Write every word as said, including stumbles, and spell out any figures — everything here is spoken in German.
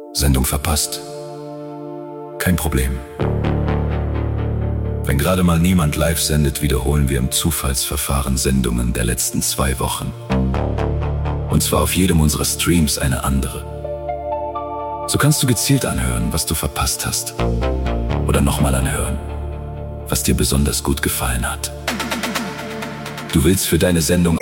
Sendung verpasst? Kein Problem. Wenn gerade mal niemand live sendet, wiederholen wir im Zufallsverfahren Sendungen der letzten zwei Wochen. Und zwar auf jedem unserer Streams eine andere. So kannst du gezielt anhören, was du verpasst hast. Oder nochmal anhören, was dir besonders gut gefallen hat. Du willst für deine Sendung